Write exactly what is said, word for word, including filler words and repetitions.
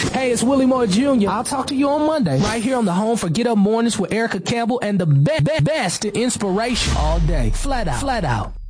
Hey, it's Willie Moore Junior I'll talk to you on Monday, right here on the home for Get Up Mornings with Erica Campbell and the be- be- best in inspiration all day. Flat out. Flat out.